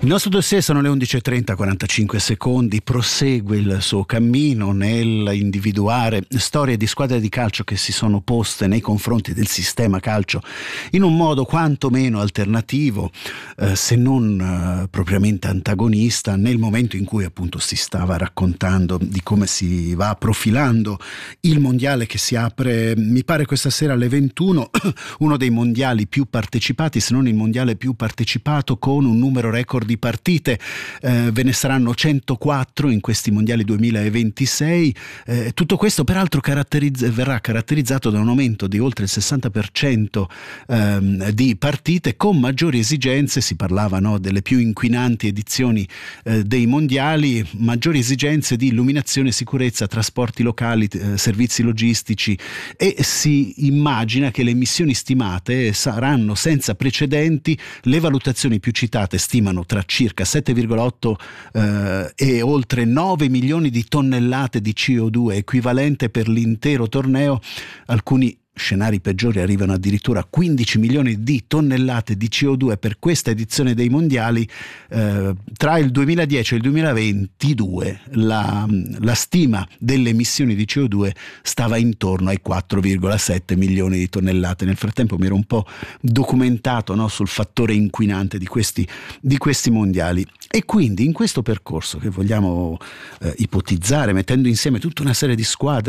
Il nostro dossier sono le 11:30, 45 secondi, prosegue il suo cammino nel individuare storie di squadre di calcio che si sono poste nei confronti del sistema calcio in un modo quantomeno alternativo, se non propriamente antagonista, nel momento in cui appunto si stava raccontando di come si va profilando il mondiale che si apre, mi pare questa sera alle 21, uno dei mondiali più partecipati, se non il mondiale più partecipato, con un numero record di partite. Ve ne saranno 104 in questi mondiali 2026. Tutto questo peraltro verrà caratterizzato da un aumento di oltre il 60% di partite, con maggiori esigenze. Si parlava, no, delle più inquinanti edizioni dei mondiali, maggiori esigenze di illuminazione, sicurezza, trasporti locali, servizi logistici, e si immagina che le emissioni stimate saranno senza precedenti. Le valutazioni più citate stimano tra circa 7,8 e oltre 9 milioni di tonnellate di CO2 equivalente per l'intero torneo. Alcuni scenari peggiori arrivano addirittura a 15 milioni di tonnellate di CO2 per questa edizione dei mondiali. Tra il 2010 e il 2022 la stima delle emissioni di CO2 stava intorno ai 4,7 milioni di tonnellate. Nel frattempo mi ero un po' documentato, no, sul fattore inquinante di questi mondiali, e quindi in questo percorso che vogliamo ipotizzare, mettendo insieme tutta una serie di squadre